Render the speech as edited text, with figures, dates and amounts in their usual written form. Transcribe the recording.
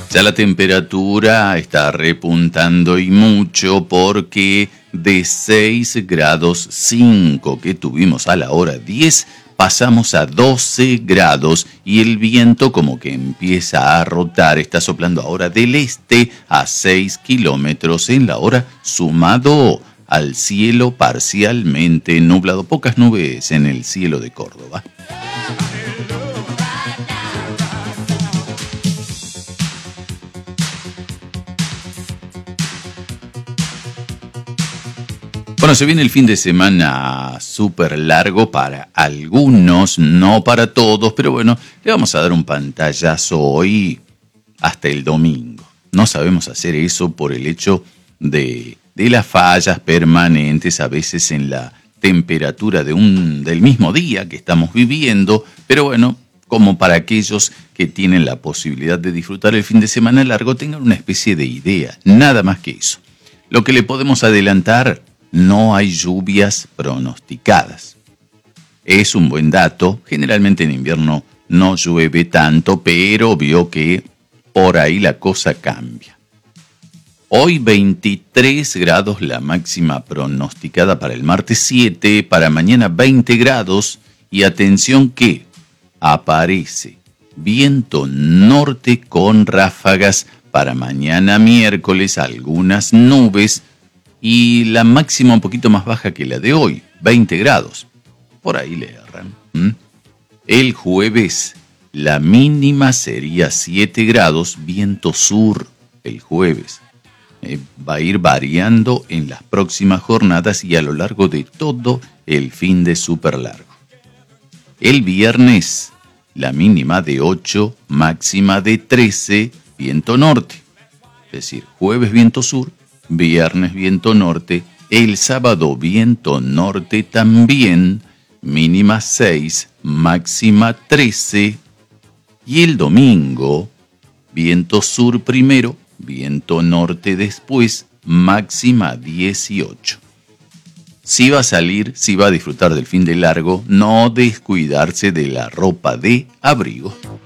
Ya la temperatura está repuntando y mucho porque de 6 grados 5 que tuvimos a la hora 10 pasamos a 12 grados y el viento como que empieza a rotar, está soplando ahora del este a 6 kilómetros en la hora, sumado al cielo parcialmente nublado, pocas nubes en el cielo de Córdoba. Bueno, se viene el fin de semana súper largo para algunos, no para todos, pero bueno, le vamos a dar un pantallazo hoy hasta el domingo. No sabemos hacer eso por el hecho de las fallas permanentes a veces en la temperatura del mismo día que estamos viviendo, pero bueno, como para aquellos que tienen la posibilidad de disfrutar el fin de semana largo, tengan una especie de idea, nada más que eso. Lo que le podemos adelantar: no hay lluvias pronosticadas. Es un buen dato. Generalmente en invierno no llueve tanto, pero vio que por ahí la cosa cambia. Hoy 23 grados la máxima pronosticada para el martes 7, para mañana 20 grados y atención que aparece viento norte con ráfagas para mañana miércoles, algunas nubes y la máxima un poquito más baja que la de hoy, 20 grados. Por ahí le erran. El jueves la mínima sería 7 grados, viento sur el jueves. Va a ir variando en las próximas jornadas y a lo largo de todo el fin de súper largo. El viernes la mínima de 8, máxima de 13, viento norte. Es decir, jueves viento sur, viernes viento norte, el sábado viento norte también, mínima 6, máxima 13, y el domingo viento sur primero, viento norte después, máxima 18. Si va a salir, si va a disfrutar del fin de largo, no descuidarse de la ropa de abrigo.